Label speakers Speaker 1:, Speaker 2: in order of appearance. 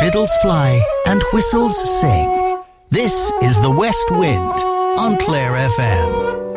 Speaker 1: fiddles fly and whistles sing. This is The West Wind on Clare FM.